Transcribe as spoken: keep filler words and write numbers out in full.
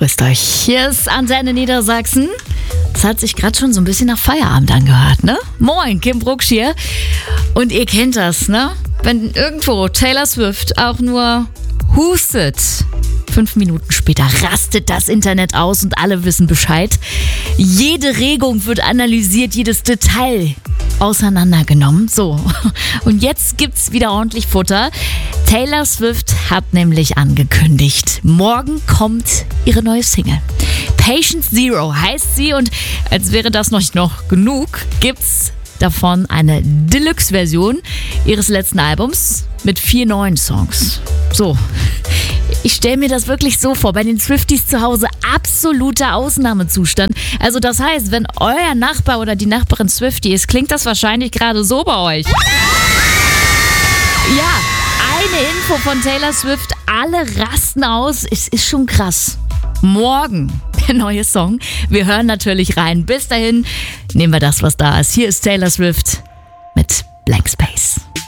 Grüßt euch. Hier ist Antenne Niedersachsen. Das hat sich gerade schon so ein bisschen nach Feierabend angehört, ne? Moin, Kim Brucksch hier. Und ihr kennt das, ne? Wenn irgendwo Taylor Swift auch nur hustet, fünf Minuten später rastet das Internet aus und alle wissen Bescheid. Jede Regung wird analysiert, jedes Detail auseinandergenommen. So, und jetzt gibt's wieder ordentlich Futter. Taylor Swift hat nämlich angekündigt, morgen kommt ihre neue Single. Patient Zero heißt sie, und als wäre das noch nicht noch genug, gibt's davon eine Deluxe-Version ihres letzten Albums mit vier neuen Songs. So, ich stelle mir das wirklich so vor, bei den Swifties zu Hause absoluter Ausnahmezustand. Also das heißt, wenn euer Nachbar oder die Nachbarin Swiftie ist, klingt das wahrscheinlich gerade so bei euch. Ja, eine Info von Taylor Swift, alle rasten aus, es ist schon krass. Morgen der neue Song. Wir hören natürlich rein. Bis dahin nehmen wir das, was da ist. Hier ist Taylor Swift mit Blank Space.